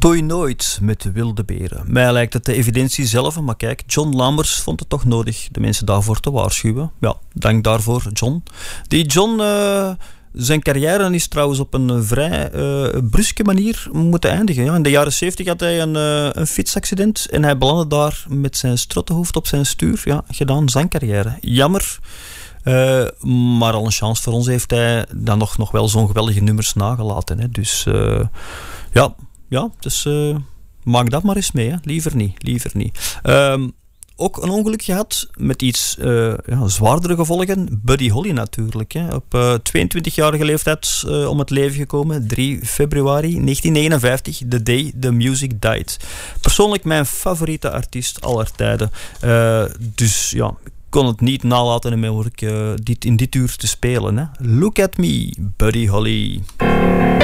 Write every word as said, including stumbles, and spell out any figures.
Stoei nooit met de wilde beren. Mij lijkt het de evidentie zelf, maar kijk, John Lammers vond het toch nodig de mensen daarvoor te waarschuwen. Ja, dank daarvour, John. Die John, uh, zijn carrière is trouwens op een vrij uh, bruske manier moeten eindigen. Ja. In de jaren zeventig had hij een, uh, een fietsaccident en hij belandde daar met zijn strottenhoofd op zijn stuur. Ja, gedaan, zangcarrière. Jammer. Uh, maar al een chance voor ons heeft hij dan nog, nog wel zo'n geweldige nummers nagelaten. Hè. Dus uh, ja, ja dus, uh, maak dat maar eens mee. Hè. Liever niet, liever niet. Uh, ook een ongeluk gehad met iets uh, ja, zwaardere gevolgen. Buddy Holly natuurlijk. Hè. Op uh, tweeëntwintigjarige leeftijd uh, om het leven gekomen. drie februari negentien negenenvijftig. The day the music died. Persoonlijk mijn favoriete artiest aller tijden. Uh, dus ja... kon het niet nalaten in mijn werk uh, dit, in dit uur te spelen. Hè. Look at me, Buddy Holly.